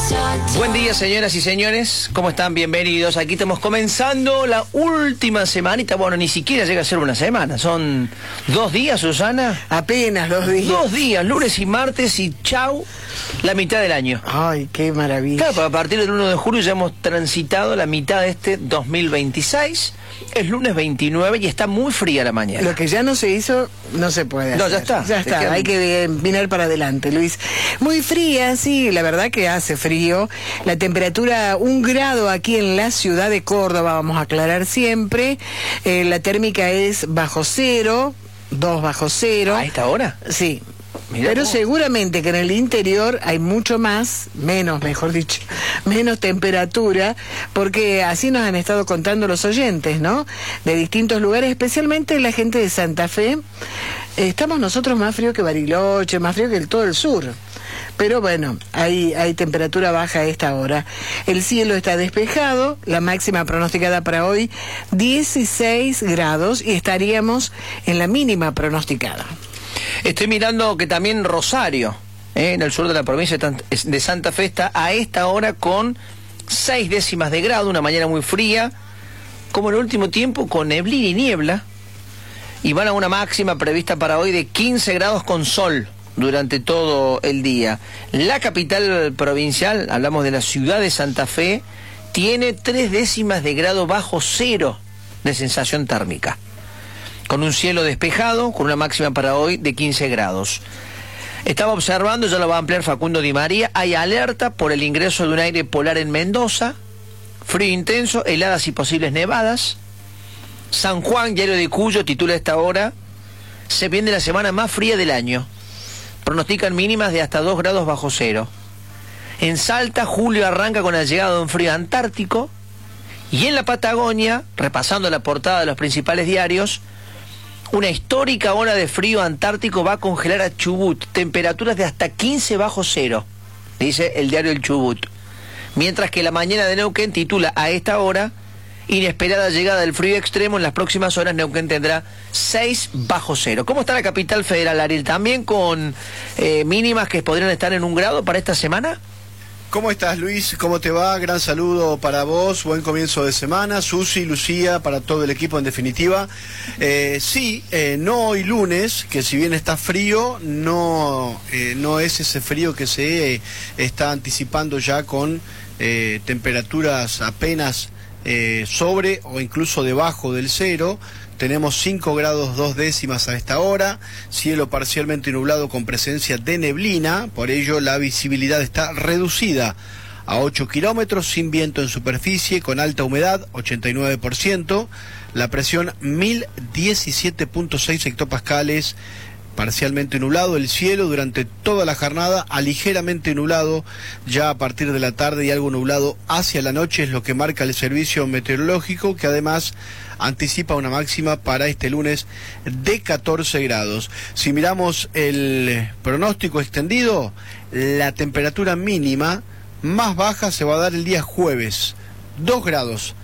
Buen día, señoras y señores, ¿cómo están? Bienvenidos. Aquí estamos comenzando la última semanita. Bueno, ni siquiera llega a ser una semana, son 2 días, Susana. Apenas 2 días. 2 días, lunes y martes, y chau, la mitad del año. Ay, qué maravilla. Claro, a partir del 1 de julio ya hemos transitado la mitad de este 2026. Es lunes 29 y está muy fría la mañana. Lo que ya no se hizo, no se puede hacer. No, ya está. Ya está, hay que mirar para adelante, Luis. Muy fría, sí, la verdad que hace frío. La temperatura 1 grado aquí en la ciudad de Córdoba, vamos a aclarar siempre. La térmica es bajo cero, 2 bajo cero. ¿A esta hora? Sí. Mirá pero vos. seguramente que en el interior hay mucho menos, mejor dicho, menos temperatura, porque así nos han estado contando los oyentes, ¿no? De distintos lugares, especialmente la gente de Santa Fe. Estamos nosotros más frío que Bariloche, más frío que todo el sur. Pero bueno, hay temperatura baja a esta hora. El cielo está despejado, la máxima pronosticada para hoy 16 grados y estaríamos en la mínima pronosticada. Estoy mirando que también Rosario, en el sur de la provincia de Santa Fe, está a esta hora con 6 décimas de grado, una mañana muy fría, como en el último tiempo, con neblina y niebla, y van a una máxima prevista para hoy de 15 grados con sol durante todo el día. La capital provincial, hablamos de la ciudad de Santa Fe, tiene 3 décimas de grado bajo cero de sensación térmica, con un cielo despejado, con una máxima para hoy de 15 grados. Estaba observando, ya lo va a ampliar Facundo Di María, hay alerta por el ingreso de un aire polar en Mendoza, frío intenso, heladas y posibles nevadas. San Juan, Diario de Cuyo, titula a esta hora, se viene la semana más fría del año. Pronostican mínimas de hasta 2 grados bajo cero. En Salta, julio arranca con la llegada de un frío antártico. Y en la Patagonia, repasando la portada de los principales diarios, una histórica ola de frío antártico va a congelar a Chubut, temperaturas de hasta 15 bajo cero, dice el diario El Chubut. Mientras que La Mañana de Neuquén titula a esta hora, inesperada llegada del frío extremo, en las próximas horas Neuquén tendrá 6 bajo cero. ¿Cómo está la capital federal, Ariel? ¿También con mínimas que podrían estar en 1 grado para esta semana? ¿Cómo estás, Luis? ¿Cómo te va? Gran saludo para vos, buen comienzo de semana, Susi, Lucía, para todo el equipo en definitiva. No hoy lunes, que si bien está frío, no es ese frío que se está anticipando ya con temperaturas apenas sobre o incluso debajo del cero. Tenemos 5 grados 2 décimas a esta hora, cielo parcialmente nublado con presencia de neblina, por ello la visibilidad está reducida a 8 kilómetros, sin viento en superficie, con alta humedad, 89%, la presión 1017.6 hectopascales, parcialmente nublado el cielo durante toda la jornada, a ligeramente nublado ya a partir de la tarde y algo nublado hacia la noche, es lo que marca el servicio meteorológico, que además anticipa una máxima para este lunes de 14 grados. Si miramos el pronóstico extendido, la temperatura mínima más baja se va a dar el día jueves, 2 grados